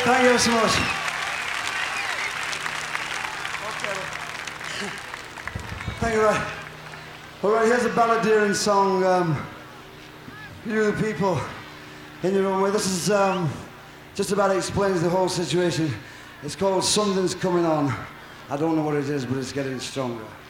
Thank you so much. Thank you, right. All right, here's a balladeering song. You the people in your own way. This is just about explains the whole situation. It's called Something's Coming On. I don't know what it is, but it's getting stronger.